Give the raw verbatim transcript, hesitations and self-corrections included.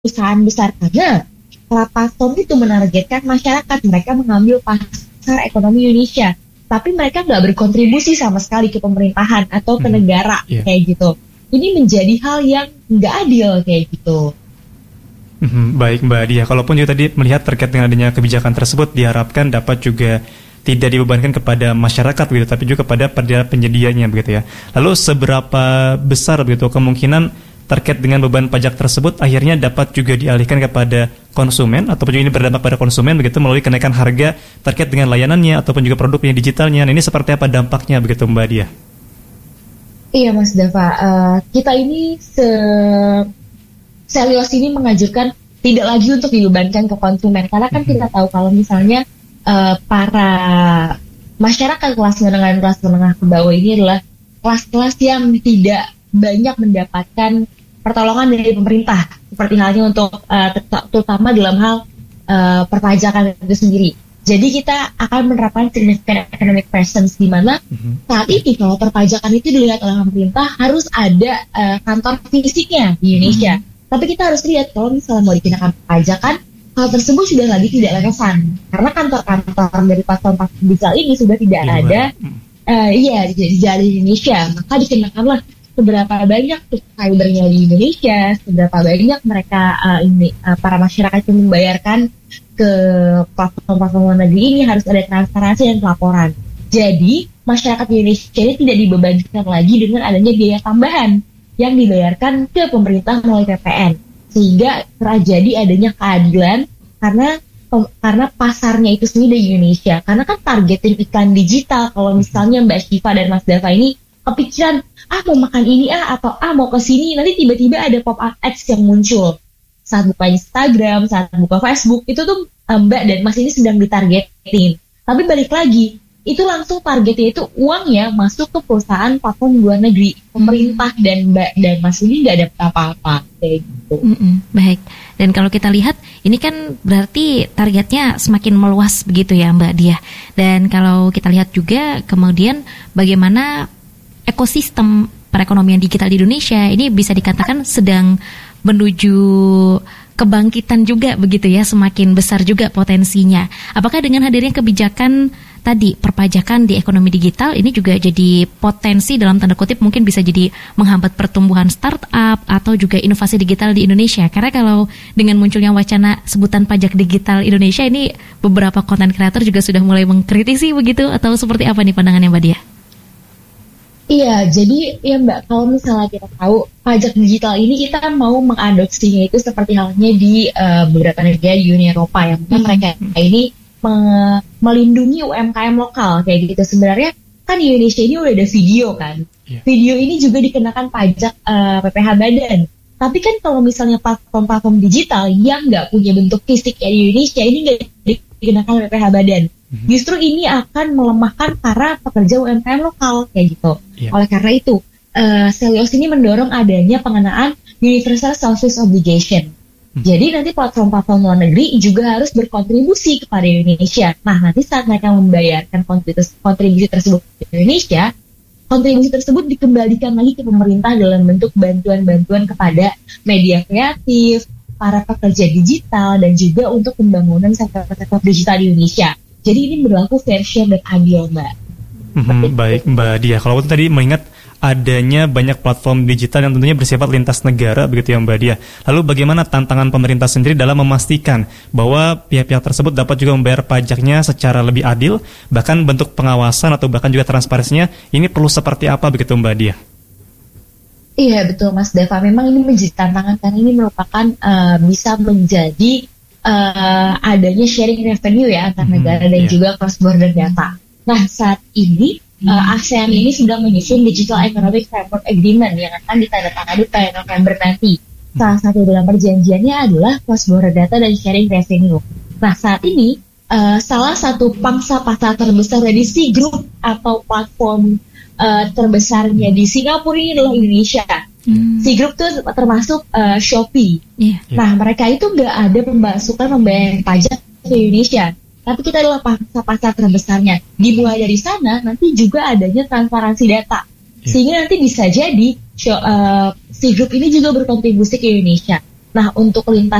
perusahaan besar karena platform itu menargetkan masyarakat, mereka mengambil pasar ekonomi Indonesia, tapi mereka nggak berkontribusi sama sekali ke pemerintahan atau ke negara hmm. yeah. kayak gitu. Ini menjadi hal yang nggak adil kayak gitu. Hmm, baik Mbak Dia, kalaupun juga tadi melihat terkait dengan adanya kebijakan tersebut diharapkan dapat juga tidak dibebankan kepada masyarakat begitu, tapi juga kepada penyedianya begitu ya. Lalu seberapa besar begitu kemungkinan terkait dengan beban pajak tersebut akhirnya dapat juga dialihkan kepada konsumen ataupun juga ini berdampak pada konsumen begitu melalui kenaikan harga terkait dengan layanannya ataupun juga produknya digitalnya. Nah, ini seperti apa dampaknya begitu Mbak Dia? Iya Mas Dava, uh, kita ini se Selyos ini mengajukan tidak lagi untuk dibebankan ke konsumen karena kan kita tahu kalau misalnya uh, para masyarakat kelas menengah dan kelas menengah ke bawah ini adalah kelas-kelas yang tidak banyak mendapatkan pertolongan dari pemerintah seperti halnya untuk uh, terutama dalam hal uh, perpajakan itu sendiri. Jadi kita akan menerapkan significant economic presence di mana mm-hmm. saat ini kalau perpajakan itu dilihat oleh pemerintah harus ada uh, kantor fisiknya di Indonesia. Mm-hmm. Tapi kita harus lihat kalau misalnya mau dikenakan perpajakan, hal tersebut sudah lagi tidak relevan karena kantor-kantor dari platform-platform digital ini sudah tidak yeah, ada uh, iya di, di Indonesia. Maka dikenakanlah seberapa banyak subscribernya di Indonesia, seberapa banyak mereka uh, ini uh, para masyarakat yang membayarkan ke platform-platform luar negeri ini harus ada transparansi dan pelaporan. Jadi masyarakat Indonesia ini tidak dibebankan lagi dengan adanya biaya tambahan yang dibayarkan ke pemerintah melalui P P N, sehingga terjadi adanya keadilan karena karena pasarnya itu sendiri di Indonesia. Karena kan targetin iklan digital, kalau misalnya Mbak Syifa dan Mas Dava ini kepikiran, ah mau makan ini ah, atau ah mau kesini, nanti tiba-tiba ada pop-up ads yang muncul. Saat buka Instagram, saat buka Facebook, itu tuh Mbak dan Mas ini sedang ditargetin. Tapi balik lagi, itu langsung targetnya itu uangnya masuk ke perusahaan platform luar negeri. Pemerintah dan Mbak dan Mas ini nggak dapat apa-apa. Kayak gitu. Mm-mm, baik. Dan kalau kita lihat, ini kan berarti targetnya semakin meluas begitu ya Mbak Dia. Dan kalau kita lihat juga kemudian bagaimana ekosistem perekonomian digital di Indonesia ini bisa dikatakan sedang menuju kebangkitan juga begitu ya, semakin besar juga potensinya. Apakah dengan hadirnya kebijakan tadi perpajakan di ekonomi digital ini juga jadi potensi dalam tanda kutip mungkin bisa jadi menghambat pertumbuhan startup atau juga inovasi digital di Indonesia? Karena kalau dengan munculnya wacana sebutan pajak digital Indonesia ini beberapa konten kreator juga sudah mulai mengkritisi begitu, atau seperti apa nih pandangannya Mbak Dia? Iya, jadi ya Mbak, kalau misalnya kita tahu pajak digital ini kita mau mengadopsinya itu seperti halnya di uh, beberapa negara di Uni Eropa yang hmm. mereka ini me- melindungi U M K M lokal kayak gitu. Sebenarnya kan di Indonesia ini udah ada video kan, yeah. video ini juga dikenakan pajak uh, P P H badan. Tapi kan kalau misalnya platform-platform digital yang nggak punya bentuk fisik ya di Indonesia ini nggak dikenakan P P H badan. Justru ini akan melemahkan para pekerja U M K M lokal kayak gitu. Yeah. Oleh karena itu, uh, Selyos ini mendorong adanya pengenaan Universal Service Obligation. Hmm. Jadi nanti platform-platform luar negeri juga harus berkontribusi kepada Indonesia. Nah, nanti saat mereka membayarkan kontribusi, kontribusi tersebut ke Indonesia, kontribusi tersebut dikembalikan lagi ke pemerintah dalam bentuk bantuan-bantuan kepada media kreatif, para pekerja digital, dan juga untuk pembangunan sektor-sektor digital di Indonesia. Jadi ini berlaku fair share dan adil, Mbak. Hmm, baik Mbak Dia, kalau waktu tadi mengingat adanya banyak platform digital yang tentunya bersifat lintas negara begitu ya Mbak Dia. Lalu bagaimana tantangan pemerintah sendiri dalam memastikan bahwa pihak-pihak tersebut dapat juga membayar pajaknya secara lebih adil, bahkan bentuk pengawasan atau bahkan juga transparansinya ini perlu seperti apa begitu Mbak Dia? Iya betul Mas Dava, memang ini menjadi tantangan karena ini merupakan uh, bisa menjadi uh, adanya sharing revenue ya antar hmm, negara dan yeah. juga cross border data. Nah saat ini uh, ASEAN ini sedang menyusun Digital Economic Framework Agreement yang akan ditandatangani pada November nanti. Salah satu dalam perjanjiannya adalah cross border data dan sharing revenue. Nah saat ini uh, salah satu pangsa pasar terbesar dari C Group atau platform uh, terbesarnya di Singapura ini adalah Indonesia. Hmm. C Group itu termasuk uh, Shopee. Yeah. Nah mereka itu nggak ada pemasukan membayar pajak ke Indonesia, tapi kita adalah pangsa pasar terbesarnya. Dimulai dari sana nanti juga adanya transparansi data, yeah. sehingga nanti bisa jadi show, uh, C Group ini juga berkontribusi ke Indonesia. Nah, untuk lintas